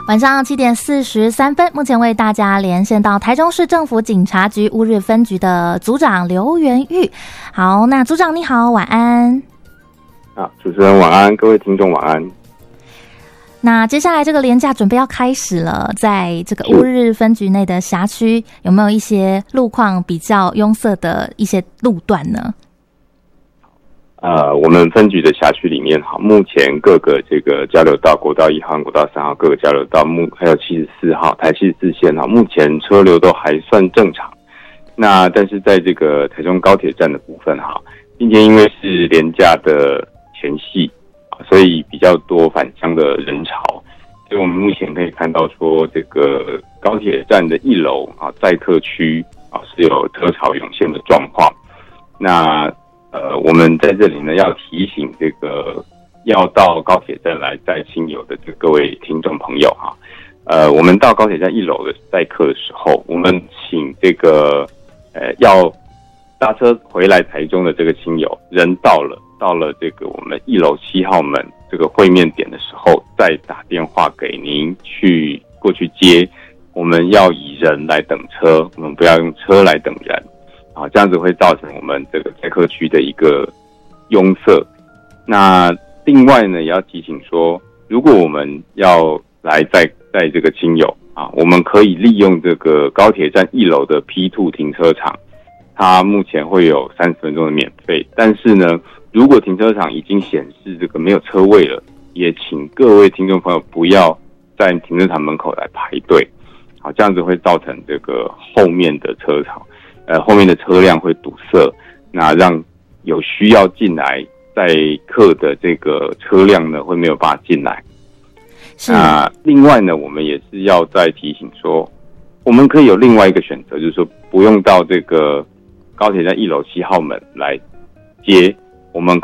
晚上7:43，目前为大家连线到台中市政府警察局乌日分局的组长刘元玉。好，那组长你好，晚安。 主持人晚安，各位听众晚安。 那接下来这个连假准备要开始了，在这个乌日分局内的辖区，有没有一些路况比较拥塞的一些路段呢？ 我们分局的辖区里面，目前各个这个交流道，国道1号、国道3号各个交流道，还有74号台74线，目前车流都还算正常。那但是在这个台中高铁站的部分，今天因为是连假的前夕，所以比较多返乡的人潮，所以我们目前可以看到说，这个高铁站的1楼载客区是有车潮涌现的状况。那我们在这里呢，要提醒这个要到高铁站来载亲友的各位听众朋友我们到高铁站1楼的载客的时候，我们请这个要搭车回来台中的这个亲友，人到了这个我们1楼7号门这个会面点的时候，再打电话给您过去接。我们要以人来等车，我们不要用车来等人。这样子会造成我们这个载客区的一个拥塞。那另外呢，也要提醒说，如果我们要来载这个亲友我们可以利用这个高铁站1楼的 P2 停车场，它目前会有30分钟的免费。但是呢，如果停车场已经显示这个没有车位了，也请各位听众朋友不要在停车场门口来排队。这样子会造成这个后面的车潮。后面的车辆会堵塞，那让有需要进来载客的这个车辆呢，会没有办法进来。另外呢，我们也是要再提醒说，我们可以有另外一个选择，就是说不用到这个高铁站1楼7号门来接，我们